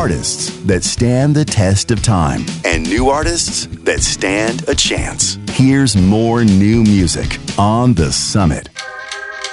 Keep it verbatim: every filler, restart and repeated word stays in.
artists that stand the test of time and new artists that stand a chance. Here's more new music on The Summit.